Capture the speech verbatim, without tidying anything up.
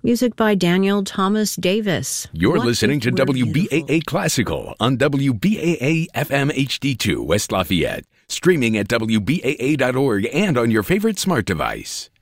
Music by Daniel Thomas Davis. You're What listening if to we're W B A A beautiful? Classical on W B A A F M H D two West Lafayette. Streaming at W B A A dot org and on your favorite smart device.